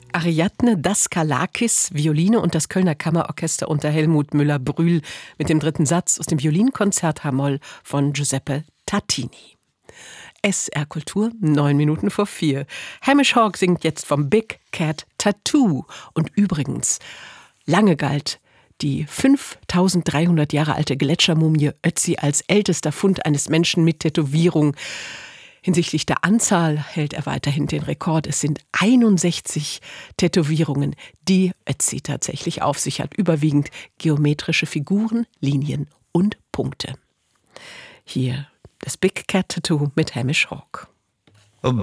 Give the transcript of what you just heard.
Ariadne Daskalakis, Violine und das Kölner Kammerorchester unter Helmut Müller-Brühl mit dem dritten Satz aus dem Violinkonzert H-Moll von Giuseppe Tartini. SR Kultur, 4:09. Hamish Hawk singt jetzt vom Big Cat Tattoo. Und übrigens, lange galt die 5300 Jahre alte Gletschermumie Ötzi als ältester Fund eines Menschen mit Tätowierung. Hinsichtlich der Anzahl hält er weiterhin den Rekord. Es sind 61 Tätowierungen, die Ötzi tatsächlich auf sich hat. Überwiegend geometrische Figuren, Linien und Punkte. Hier das Big Cat Tattoo mit Hamish Hawk.